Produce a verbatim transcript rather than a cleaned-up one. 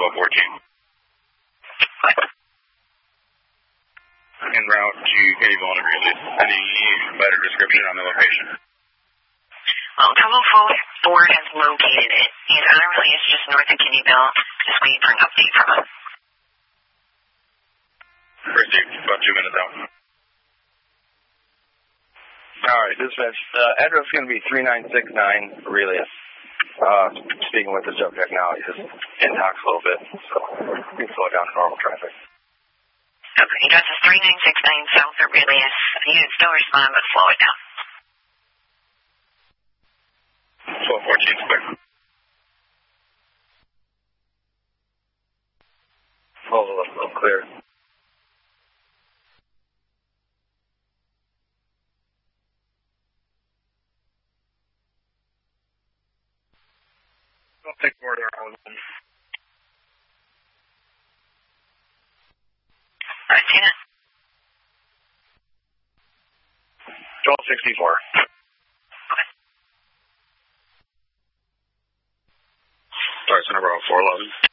twelve fourteen. What? En route to Havel and Greeley. Any better description on the location? Well, Total four has located it. He's on Aurelius just north of Kidneyville. Just waiting for an update from him. Received. About two minutes out. Alright, dispatch. Uh, address is going to be three nine six nine Aurelius. Uh, speaking with the subject now, he's just in talks a little bit, so we can slow down to normal traffic. Okay, address is three nine six nine South Aurelius. You can still respond, but slow it down. twelve fourteen, clear. Hold a little clear. I'll take order on one. Alright, see you then. twelve sixty-four. Sorry, Center Bravo four eleven.